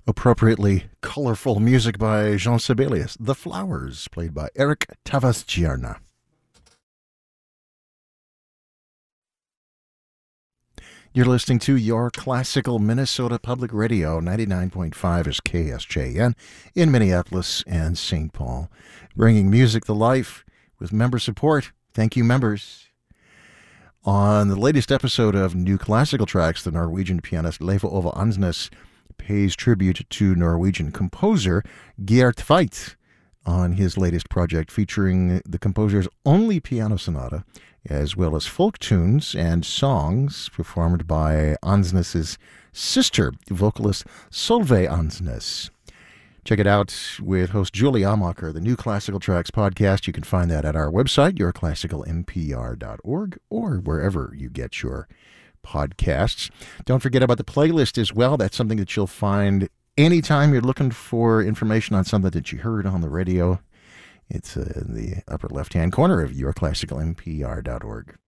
Appropriately colorful music by Jean Sibelius. The Flowers, played by Eric Tavasciarna. You're listening to your classical Minnesota Public Radio. 99.5 is KSJN in Minneapolis and St. Paul, bringing music to life with member support. Thank you, members. On the latest episode of New Classical Tracks, the Norwegian pianist Leif Ove Ansnes pays tribute to Norwegian composer Geert Tveit on his latest project featuring the composer's only piano sonata, as well as folk tunes and songs performed by Ansnes' sister, vocalist Solveig Ansnes. Check it out with host Julie Amacher, the New Classical Tracks podcast. You can find that at our website, yourclassicalmpr.org, or wherever you get your podcasts. Don't forget about the playlist as well. That's something that you'll find anytime you're looking for information on something that you heard on the radio. It's in the upper left-hand corner of yourclassicalmpr.org.